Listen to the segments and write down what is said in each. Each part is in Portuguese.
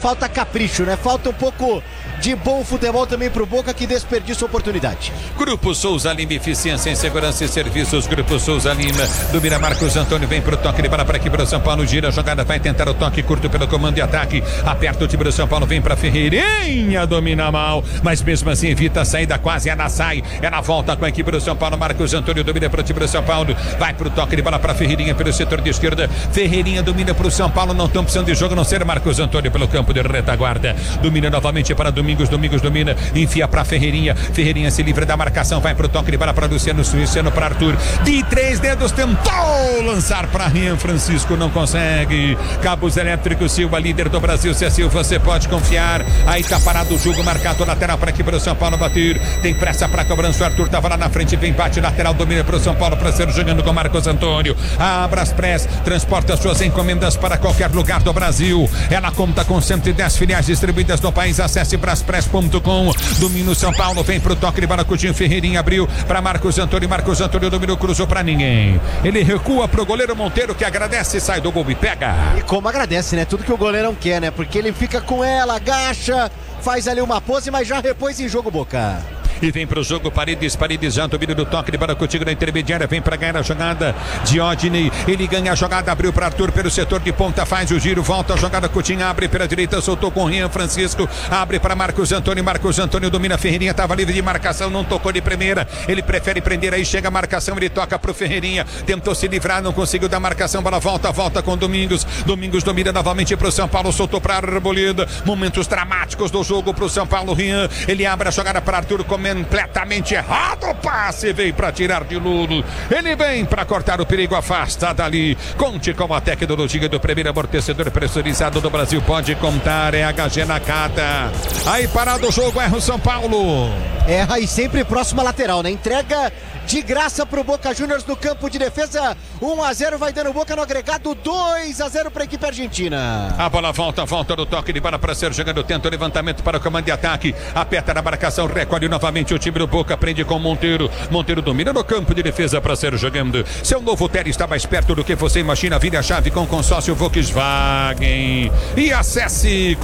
falta capricho, né? Falta um pouco de bom futebol também pro Boca, que desperdiça a oportunidade. Grupo Souza Lima, eficiência em segurança e serviços. Grupo Souza Lima, domina Marcos Antônio, vem pro toque de bola para aqui para o São Paulo, gira a jogada, vai tentar o toque curto pelo comando e ataque, aperta o time do São Paulo, vem pra Ferreirinha, domina mal, mas mesmo assim evita a saída, quase é na volta com a equipe do São Paulo. Marcos Antônio domina pro time do São Paulo, vai pro toque de bola para Ferreirinha pelo setor de esquerda, Ferreirinha domina pro São Paulo, não tem opção de jogo, não ser Marcos Antônio pelo campo de retaguarda, domina novamente para Domingos domina, enfia pra Ferreirinha se livra da marcação, vai pro toque de bola para Luciano para Arthur, de 3 dedos, tentou lançar para Rian Francisco, não consegue. Cabos Elétricos, Silva, líder do Brasil, se é Silva, você pode confiar. Aí tá parado o jogo, marcado lateral para aqui para o São Paulo bater, tem pressa para cobrança, o Arthur tava lá na frente, vem, bate lateral, domina para o São Paulo, para ser jogando com Marcos Antônio. A Braspress transporta suas encomendas para qualquer lugar do Brasil, ela conta com 110 filiais distribuídas no país, acesse braspress.com. Domina o São Paulo, vem pro toque de bola, Coutinho, Ferreirinha abriu para Marcos Antônio dominou, cruzou para ninguém, ele recua pro goleiro Monteiro, que agradece, sai do gol e pega. E como agradece, né? Tudo que o goleirão quer, né? Porque ele fica com ela, agacha, faz ali uma pose, mas já repôs em jogo, Boca. E vem pro jogo Paredes já domina do toque de bola contigo na intermediária, vem pra ganhar a jogada, Diógenes, ele ganha a jogada, abriu pra Arthur pelo setor de ponta, faz o giro, volta a jogada, Coutinho abre pela direita, soltou com Rian Francisco, abre pra Marcos Antônio domina, Ferreirinha tava livre de marcação, não tocou de primeira, ele prefere prender, aí chega a marcação, ele toca pro Ferreirinha, tentou se livrar, não conseguiu dar marcação, bola volta com Domingos domina novamente pro São Paulo, soltou pra Arboleda, momentos dramáticos do jogo pro São Paulo, Rian, ele abre a jogada pra Arthur, completamente errado o passe, vem para tirar de Lulo, ele vem para cortar o perigo, afasta dali, conte com a tecnologia do primeiro amortecedor pressurizado do Brasil, pode contar, é HG Nakata, aí parado o jogo, erra o São Paulo, erra e sempre próxima lateral, né? Entrega de graça pro Boca Juniors no campo de defesa, 1-0, vai dando Boca no agregado, 2-0 para a equipe argentina. A bola volta do toque de bola para ser jogando, tenta o levantamento para o comando de ataque, aperta na marcação, recolhe novamente o time do Boca, prende com Monteiro domina no campo de defesa para ser jogando, seu novo Terry está mais perto do que você imagina, vire a chave com consórcio Volkswagen e acesse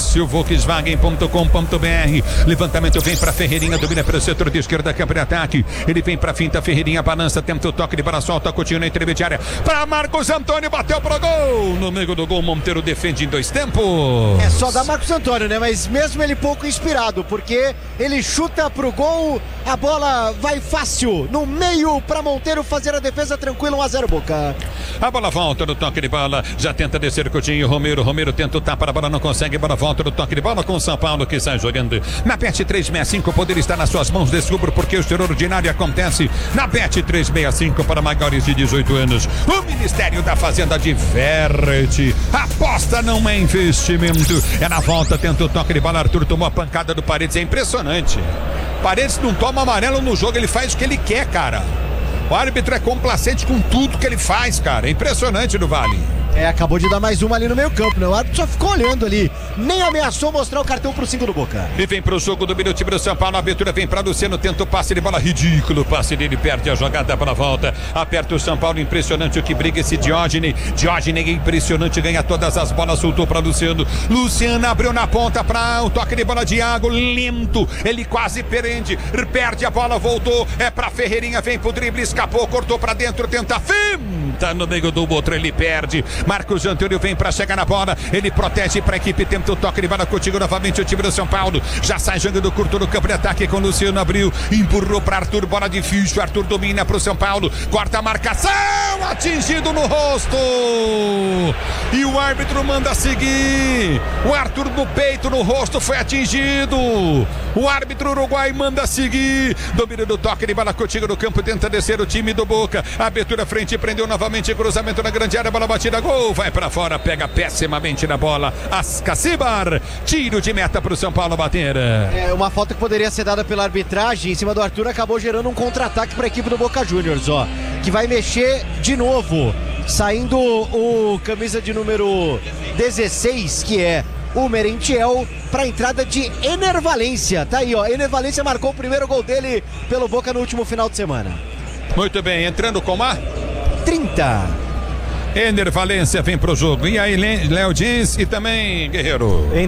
consórciovolkswagen.com.br, levantamento vem para Ferreirinha, domina pelo setor de esquerda, campo de ataque, ele vem para finta, Ferreirinha balança, tenta o toque de bola, solta, Coutinho na intermediária, para Marcos Antônio, bateu pro gol, no meio do gol, Monteiro defende em 2 tempos. É só dar Marcos Antônio, né? Mas mesmo ele pouco inspirado, porque ele chuta pro gol, a bola vai fácil, no meio para Monteiro fazer a defesa tranquila, 1-0 Boca. A bola volta no toque de bola, já tenta descer Coutinho, Romero tenta o tapa, a bola não consegue, a bola volta no toque de bola com o São Paulo que sai jogando. Na Bet 365, o poder está nas suas mãos, descubra porque o extraordinário acontece na Bet 365 para maiores de 18 anos. O Ministério da Fazenda diverte, aposta não é investimento, é na volta, tenta o toque de bola, Arthur tomou a pancada do Paredes, é impressionante. Paredes não toma amarelo no jogo, ele faz o que ele quer, cara. O árbitro é complacente com tudo que ele faz, cara. É impressionante no Vale. Acabou de dar mais uma ali no meio campo, né? O árbitro só ficou olhando ali, nem ameaçou mostrar o cartão pro 5 do Boca. E vem pro jogo do time do São Paulo, a abertura vem pra Luciano, tenta o passe de bola, ridículo, o passe dele, perde a jogada para a volta, aperta o São Paulo, impressionante o que briga esse Diógenes é impressionante, ganha todas as bolas, soltou pra Luciano abriu na ponta pra o toque de bola de Iago, lento, ele quase perde a bola, voltou, é pra Ferreirinha, vem pro drible, escapou, cortou pra dentro, tenta finta no meio do outro, ele perde. Marcos Antônio vem para chegar na bola, ele protege para a equipe, tenta o toque de bola contigo novamente o time do São Paulo, já sai jogando curto no campo de ataque com Luciano, abriu, empurrou para Arthur, bola difícil, Arthur domina para o São Paulo, corta a marcação, atingido no rosto e o árbitro manda seguir, o Arthur no peito, no rosto, foi atingido, o árbitro uruguai manda seguir, domina do toque de bola contigo no campo, tenta descer o time do Boca, abertura frente, prendeu novamente, cruzamento na grande área, bola batida, gol, vai pra fora, pega pessimamente na bola, Ascacibar, tiro de meta pro São Paulo bater. Uma falta que poderia ser dada pela arbitragem em cima do Arthur, acabou gerando um contra-ataque pra equipe do Boca Juniors, ó, que vai mexer de novo, saindo o camisa de número 16, que é o Merentiel, para entrada de Ener Valência, tá aí, ó, Ener Valência marcou o primeiro gol dele pelo Boca no último final de semana. Muito bem, entrando com a 30. Ener Valência vem pro jogo. E aí, Léo Dins e também Guerreiro.